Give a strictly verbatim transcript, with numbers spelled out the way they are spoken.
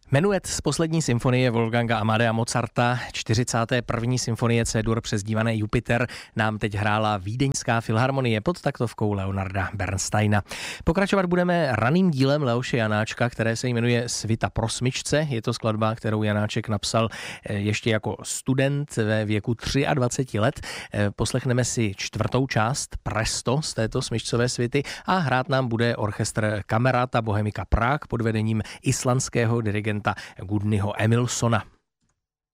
Menuet z poslední symfonie Wolfganga Amadea Mozarta, čtyřicáté první symfonie C-dur přezdívané Jupiter, nám teď hrála Vídeňská filharmonie pod taktovkou Leonarda Bernsteina. Pokračovat budeme raným dílem Leoše Janáčka, které se jmenuje Svita pro smyčce. Je to skladba, kterou Janáček napsal ještě jako student ve věku dvacet tři let. Poslechneme si čtvrtou část Presto z této smyčcové svity a hrát nám bude orchestr Kamerata Bohemika Prague pod vedením islandského dirigenta Gudnyho Emilsona.